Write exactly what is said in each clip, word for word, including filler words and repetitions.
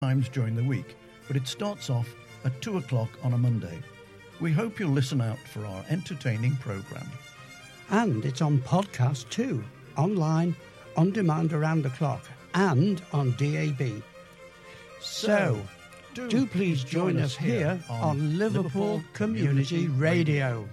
times during the week, but it starts off at two o'clock on a Monday. We hope you'll listen out for our entertaining programme. And it's on podcast too, online, on demand around the clock, and on D A B. So, do, do please join us here on Liverpool Community Radio.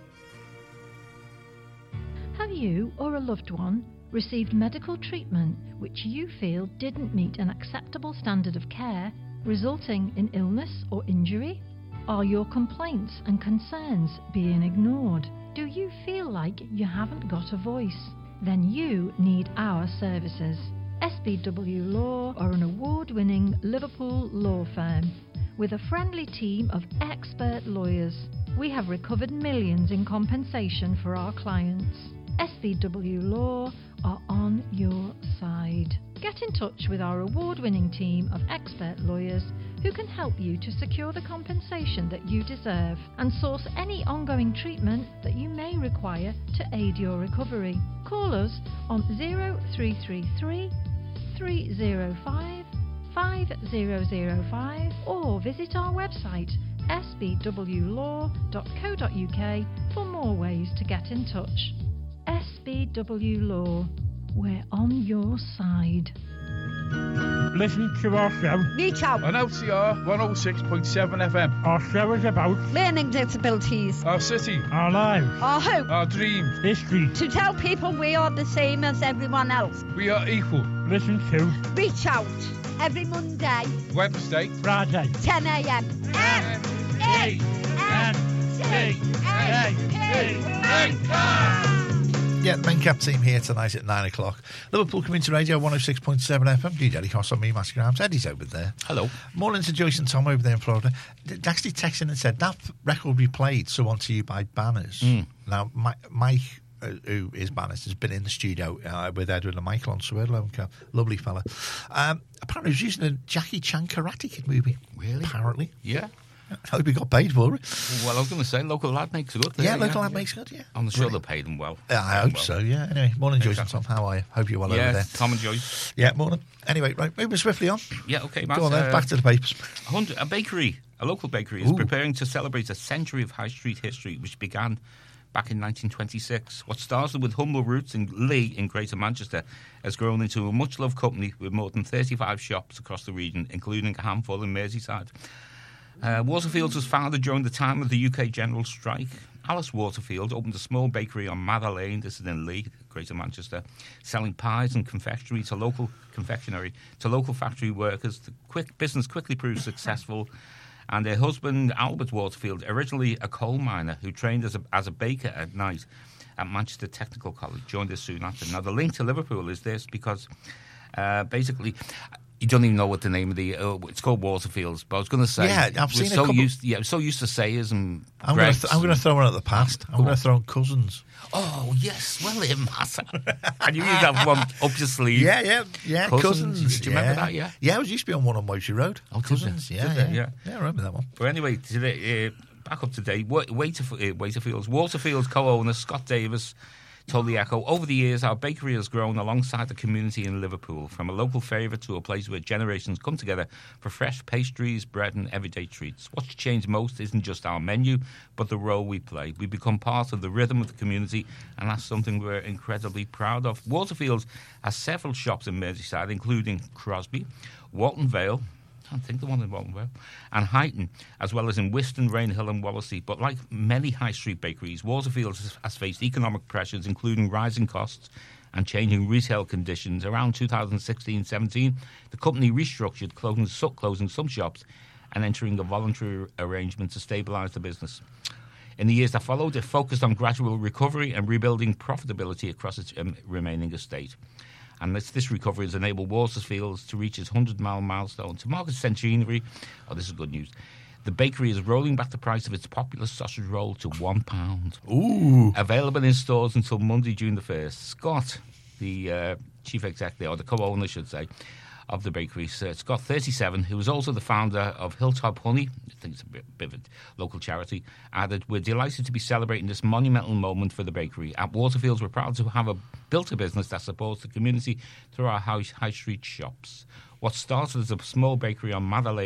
Have you or a loved one received medical treatment which you feel didn't meet an acceptable standard of care, resulting in illness or injury? Are your complaints and concerns being ignored? Do you feel like you haven't got a voice? Then you need our services. S B W Law are an award-winning Liverpool law firm with a friendly team of expert lawyers. We have recovered millions in compensation for our clients. S B W Law are on your side. Get in touch with our award-winning team of expert lawyers who can help you to secure the compensation that you deserve and source any ongoing treatment that you may require to aid your recovery. Call us on zero three three three, three zero five, five zero zero five or visit our website s b w law dot co dot u k for more ways to get in touch. S B W Law, we're on your side. Listen to our show. Reach out. On L C R one oh six point seven F M. Our show is about learning disabilities, our city, our lives, our hope, our dreams, history. To tell people we are the same as everyone else. We are equal. Listen to Reach Out every Monday, Wednesday, Friday, ten a m. M E N C A P. Yeah, the Mencap team here tonight at nine o'clock. Liverpool Community Radio one oh six point seven F M. D J Cost on me, Master Grams. Eddie's over there. Hello. Morning to Joyce and Tom over there in Florida. They actually texted and said that record we played, So On To You by Banners. Mm. Now, Mike, Mike uh, who is Banners, has been in the studio uh, with Edward and Michael on Swirlo. Lovely fella. Um, apparently, he was using a Jackie Chan Karate Kid movie. Really? Apparently. Yeah. I hope he got paid for it. Well, I was going to say, local lad makes good. Yeah, yeah local yeah, lad yeah. makes good, yeah. I'm sure they paid him well. Yeah, I hope well. so, yeah. Anyway, morning, Joyce exactly. and Tom. How are you? Hope you're well yeah, over there. Tom and Joyce. Yeah, morning. Anyway, right, moving swiftly on. Yeah, okay, Matt. Go on then, uh, back to the papers. A bakery, a local bakery, is Ooh. preparing to celebrate a century of high street history, which began back in nineteen twenty-six. What started with humble roots in Lee in Greater Manchester has grown into a much-loved company with more than thirty-five shops across the region, including a handful in Merseyside. Uh, Waterfields was founded during the time of the U K General Strike. Alice Waterfield opened a small bakery on Mather Lane, this is in Lee, Greater Manchester, selling pies and confectionery to local confectionery to local factory workers. The quick business quickly proved successful, and her husband, Albert Waterfield, originally a coal miner who trained as a, as a baker at night at Manchester Technical College, joined us soon after. Now, the link to Liverpool is this because uh, basically... You don't even know what the name of the... Uh, it's called Waterfields, but I was going to say... Yeah, I've seen so a couple... Used, yeah, we're so used to Sayers and I'm going to th- I'm going to throw one at the past. I'm going to throw in Cousins. Oh, yes, well, it matter. And you used that one up your sleeve. Yeah, yeah, yeah, Cousins. Cousins. Do you yeah. remember that, yeah? Yeah, it used to be on one on Moatsy Road. Oh, Cousins, yeah, yeah, yeah. Yeah, I remember that one. But anyway, today, uh, back up to date, Waterf- uh, Waterfields. Waterfields co-owner Scott Davis told the Echo, over the years, our bakery has grown alongside the community in Liverpool, from a local favourite to a place where generations come together for fresh pastries, bread and everyday treats. What's changed most isn't just our menu, but the role we play. We become part of the rhythm of the community, and that's something we're incredibly proud of. Waterfields has several shops in Merseyside, including Crosby, Walton Vale, I can't think the one in Walton Vale, and Huyton, as well as in Wiston, Rainhill and Wallasey. But like many high street bakeries, Waterfields has faced economic pressures, including rising costs and changing retail conditions. Around two thousand sixteen seventeen, the company restructured, closing, closing some shops and entering a voluntary arrangement to stabilise the business. In the years that followed, it focused on gradual recovery and rebuilding profitability across its um, remaining estate. And this, this recovery has enabled Waterfields to reach its one hundred mile milestone. To mark its centenary, oh, this is good news, the bakery is rolling back the price of its popular sausage roll to one pound. Ooh. Available in stores until Monday, June the first. Scott, the uh, chief executive, or the co-owner, I should say, of the bakery, uh, Scott, thirty-seven, who was also the founder of Hilltop Honey, I think it's a bit, bit of a local charity, added, we're delighted to be celebrating this monumental moment for the bakery. At Waterfields, we're proud to have a, built a business that supports the community through our high, high street shops. What started as a small bakery on Mather Lane